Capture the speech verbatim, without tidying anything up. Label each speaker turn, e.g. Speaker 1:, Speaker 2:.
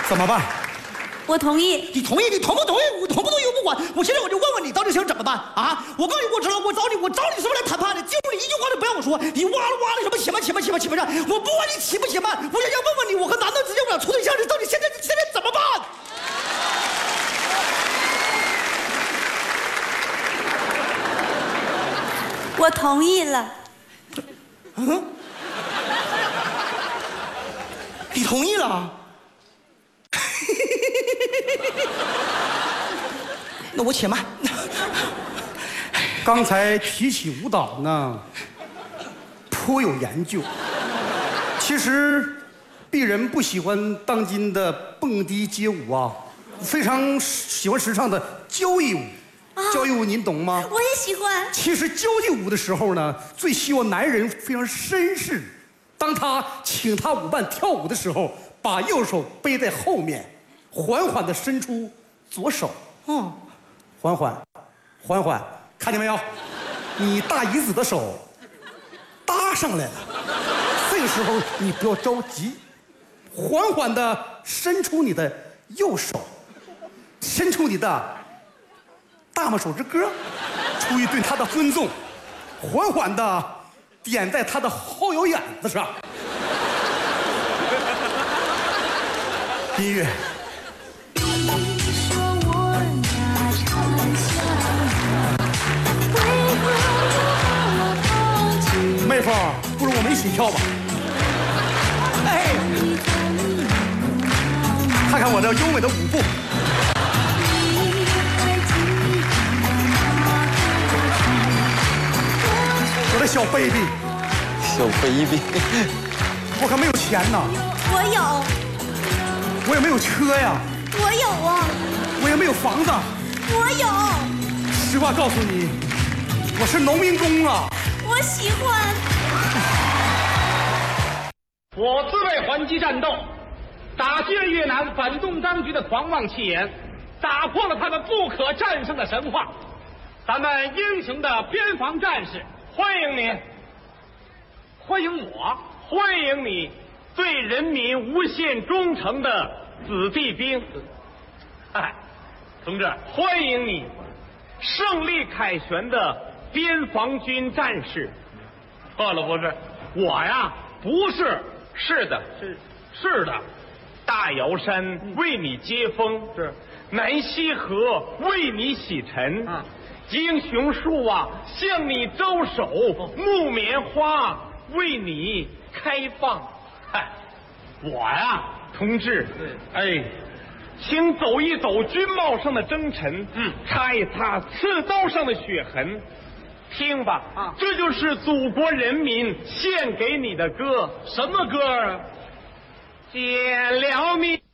Speaker 1: 怎么办？
Speaker 2: 我同意。
Speaker 1: 你同意？你同不同意？我同不同意我不管。我现在我就问问你，到底想怎么办啊？我告诉你，我知道，我找你，我找你是不是来谈判的？就是一句话都不让我说，你哇啦哇啦什么起吧起吧起吧起吧上，我不管你起不起吧，我也要问问你，我和男的之间我俩处对象，你到底现在现在怎么办？
Speaker 2: 我同意了。
Speaker 1: 嗯？你同意了？那我且慢。
Speaker 3: 刚才提起舞蹈呢，颇有研究。其实，鄙人不喜欢当今的蹦迪街舞啊，非常喜欢时尚的交谊舞。啊、交谊舞您懂吗？
Speaker 2: 我也喜欢。
Speaker 3: 其实交际舞的时候呢，最希望男人非常绅士。当他请他舞伴跳舞的时候，把右手背在后面，缓缓地伸出左手。嗯，缓缓，缓缓，看见没有？你大姨子的手搭上来了。这个时候你不要着急，缓缓地伸出你的右手，伸出你的大拇手指哥，出于对他的尊重，缓缓地点在他的后腰眼子上。音乐。妹夫，不如我们一起跳吧。哎，看看我这优美的舞步。我的小 baby，
Speaker 4: 小 baby，
Speaker 3: 我可没有钱呐。
Speaker 2: 我有。
Speaker 3: 我也没有车呀。
Speaker 2: 我有啊。
Speaker 3: 我也没有房子。
Speaker 2: 我有。
Speaker 3: 实话告诉你，我是农民工啊。
Speaker 2: 我喜欢。
Speaker 5: 我自卫还击战斗，打击了越南反动当局的狂妄气焰，打破了他们不可战胜的神话。咱们英雄的边防战士，欢迎你，欢迎我，欢迎你，对人民无限忠诚的子弟兵。哎，同志，欢迎你，胜利凯旋的边防军战士。错了，不是我呀，不是，是的，是是的，大瑶山为你接风，是南溪河为你洗尘，啊，英雄树啊向你招手，木棉花为你开放。哎，我呀，同志，哎，请走一走军帽上的征尘，嗯，擦一擦刺刀上的血痕。听吧，啊，这就是祖国人民献给你的歌。什么歌啊？见了你。